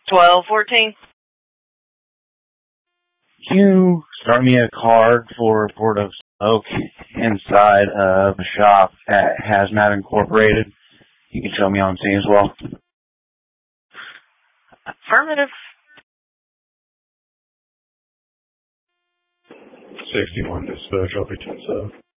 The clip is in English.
1214. Can you start me a card for Port of Smoke inside of a shop at Hazmat Incorporated? You can show me on scene as well. Affirmative. 61 dispatch, I'll be 10-7.